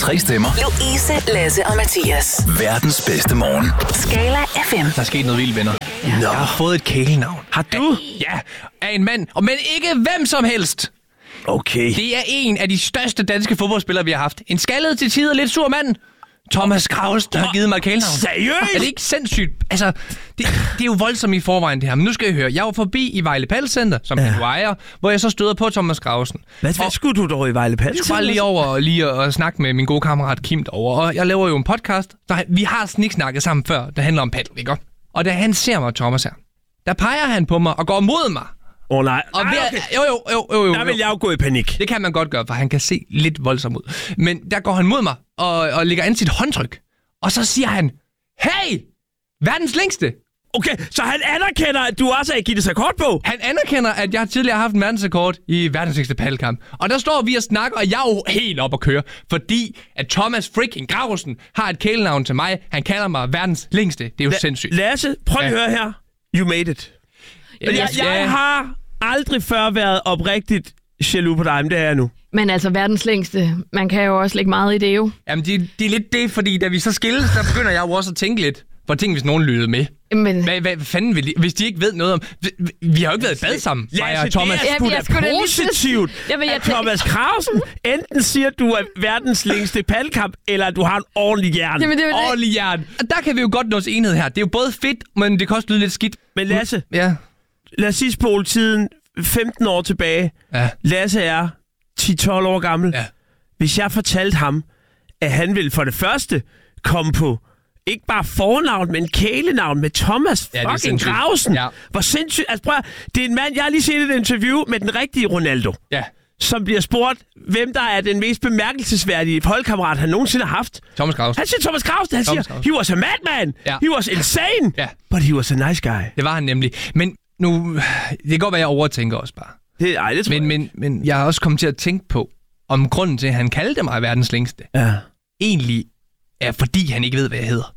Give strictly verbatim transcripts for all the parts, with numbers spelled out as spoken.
Tre stemmer. Louise, Lasse og Mathias. Verdens bedste morgen. Skala F M. Der er sket noget vildt, venner. Ja. Jeg har fået et kælenavn. Har du? Ja, af en mand. Og men ikke hvem som helst. Okay. Det er en af de største danske fodboldspillere, vi har haft. En skaldet til tider lidt sur mand. Thomas Kraus, der har givet mig et kælenavn. Seriøst? Er det ikke sindssygt? Altså, det, det er jo voldsomt i forvejen, det her. Men nu skal I høre. Jeg var forbi i Vejle Paddelcenter, som ja. du ejer, hvor jeg så støder på Thomas Krausen. Hvad, hvad skulle du dog i Vejle Paddelcenter? Jeg skulle bare lige over og, lige og snakke med min gode kammerat Kim derovre. Og jeg laver jo en podcast, der vi har sniksnakket sammen før, der handler om paddel, ikke? Og da han ser mig, Thomas her, der peger han på mig og går mod mig. Åh oh, nej. Og nej, ved, okay. jo, jo, jo, jo, jo. Der vil jeg jo gå i panik. Det kan man godt gøre, for han kan se lidt voldsom ud. Men der går han mod mig og, og lægger an sit håndtryk. Og så siger han, hey, verdens længste. Okay, så han anerkender, at du også er Guinness rekord på? Han anerkender, at jeg tidligere har haft en verdensrekord i verdens længste paddelkamp. Og der står vi og snakker, og jeg er jo helt op at køre. Fordi at Thomas freaking Gravesen har et kælenavn til mig. Han kalder mig verdens længste. Det er jo La- sindssygt. Lasse, prøv lige at ja. høre her. You made it. Ja, jeg, jeg ja. har aldrig før været oprigtigt jaloux på dig, men det er jeg nu. Men altså verdens længste, man kan jo også lægge meget i det jo. Jamen det, det er lidt det, fordi da vi så skilles, der begynder jeg jo også at tænke lidt. For tænk, hvis nogen lyttede med. Men... Hvad, hvad fanden vil de, hvis de ikke ved noget om... Vi, vi har jo ikke været i bad sammen, Lasse, Thomas. det er sgu da ja, positivt, Jamen, jeg at Thomas Krausen enten siger, at du er verdens længste paddelkamp, eller at du har en ordentlig hjerne. Jamen, det det. Ordentlig hjerne. Og der kan vi jo godt nå til enhed her. Det er jo både fedt, men det kan også lyde lidt skidt. Men Lasse, ja. lad os sige spole tiden femten år tilbage. Ja. Lasse er ti tolv år gammel. Ja. Hvis jeg fortalte ham, at han ville for det første komme på ikke bare fornavn, men kælenavn med Thomas ja, fucking Krausen. Ja. Hvor sindssygt. Altså prøv at, det er en mand, jeg har lige set et interview med den rigtige Ronaldo. Ja. Som bliver spurgt, hvem der er den mest bemærkelsesværdige holdkammerat, han nogensinde har haft. Thomas Krausen. Han siger Thomas Krausen. Han Thomas siger, Krausen. he was a madman. Ja. He was insane. Ja. But he was a nice guy. Det var han nemlig. Men nu... Det kan godt være, jeg overtænker også bare. Det, ej, det tror men, jeg. men, men jeg har også kommet til at tænke på, om grunden til, at han kaldte mig verdens længste, ja. egentlig er, fordi han ikke ved, hvad jeg hedder.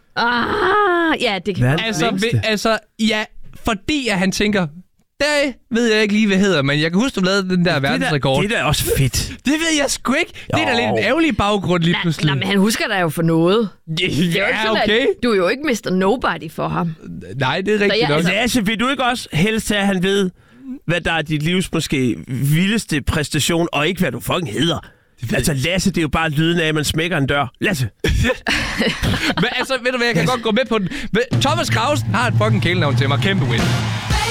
Ah, ja, det kan verdens altså, længste. ved, altså, ja, fordi at han tænker, det ved jeg ikke lige, hvad jeg hedder, men jeg kan huske, du lavede den der det verdensrekord. Der, det er da også fedt. Det ved jeg sgu ikke. Det er da lidt en ærgerlig baggrund lige pludselig. Nej, men han husker dig jo for noget. Ja, Det er jo ikke sådan, okay. at du er jo ikke mister Nobody for ham. Nej, det er rigtigt jeg- nok. altså- Lasse, vil du ikke også helst have, at han ved, hvad der er dit livs måske vildeste præstation, og ikke hvad du fucking hedder? Altså Lasse, det er jo bare lyden af, at man smækker en dør. Lasse! Men altså, ved du hvad, jeg kan godt gå med på den. Thomas Krausen har et fucking kælenavn til mig. Kæmpe win.